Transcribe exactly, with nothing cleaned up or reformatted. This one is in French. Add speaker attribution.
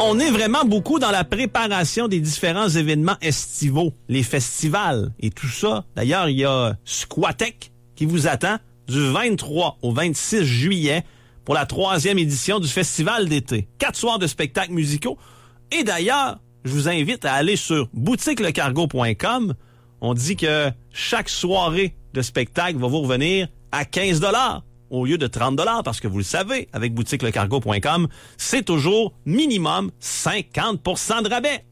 Speaker 1: On est vraiment beaucoup dans la préparation des différents événements estivaux, les festivals et tout ça. D'ailleurs, il y a Squatec qui vous attend du vingt-trois au vingt-six juillet pour la troisième édition du festival d'été. Quatre soirs de spectacles musicaux. Et d'ailleurs, je vous invite à aller sur boutique le cargo point com. On dit que chaque soirée de spectacle va vous revenir à quinze dollars au lieu de trente dollars parce que vous le savez, avec boutique le cargo point com, c'est toujours minimum cinquante pour cent de rabais.